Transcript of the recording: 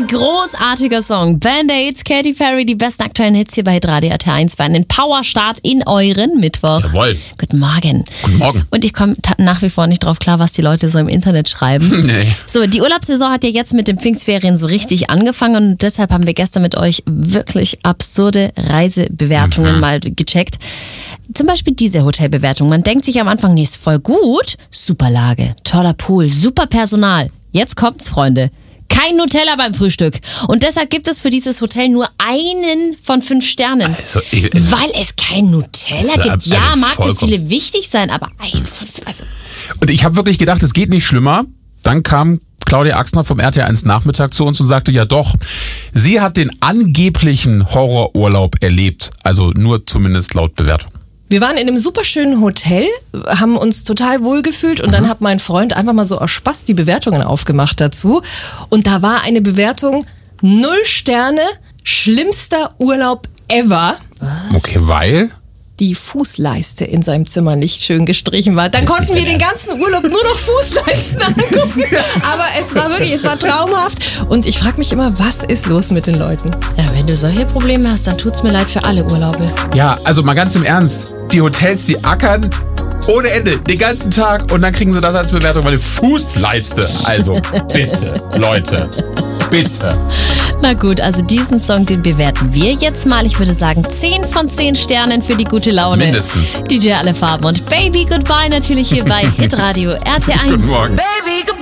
großartiger Song. Band-Aids, Katy Perry, die besten aktuellen Hits hier bei Hitradio RT1 für einen Powerstart in euren Mittwoch. Jawohl. Guten Morgen. Guten Morgen. Und ich komme nach wie vor nicht drauf klar, was die Leute so im Internet schreiben. Nee. So, die Urlaubssaison hat ja jetzt mit den Pfingstferien so richtig angefangen und deshalb haben wir gestern mit euch wirklich absurde Reisebewertungen mal gecheckt. Zum Beispiel diese Hotelbewertung. Man denkt sich am Anfang, nee, ist voll gut. Super Lage, toller Pool, super Personal. Jetzt kommt's, Freunde. Kein Nutella beim Frühstück. Und deshalb gibt es für dieses Hotel nur einen von 5 Sternen. Weil es kein Nutella gibt. Ja, mag für viele wichtig sein, aber ein von 5. Also. Und ich habe wirklich gedacht, es geht nicht schlimmer. Dann kam Claudia Axner vom RT1 Nachmittag zu uns und sagte, ja doch, sie hat den angeblichen Horrorurlaub erlebt. Also nur zumindest laut Bewertung. Wir waren in einem super schönen Hotel, haben uns total wohl gefühlt und dann hat mein Freund einfach mal so aus Spaß die Bewertungen aufgemacht dazu. Und da war eine Bewertung 0 Sterne, schlimmster Urlaub ever. Okay, weil? Die Fußleiste in seinem Zimmer nicht schön gestrichen war. Dann konnten wir den ganzen Urlaub nur noch Fußleisten angucken. Aber es war traumhaft. Und ich frage mich immer, was ist los mit den Leuten? Ja, wenn du solche Probleme hast, dann tut's mir leid für alle Urlaube. Ja, also mal ganz im Ernst. Die Hotels, die ackern ohne Ende, den ganzen Tag und dann kriegen sie das als Bewertung, weil eine Fußleiste. Also bitte, Leute, bitte. Na gut, also diesen Song, den bewerten wir jetzt mal. Ich würde sagen 10 von 10 Sternen für die gute Laune. Mindestens. DJ Alle Farben und Baby Goodbye natürlich hier bei Hitradio RT1. Guten Morgen. Baby,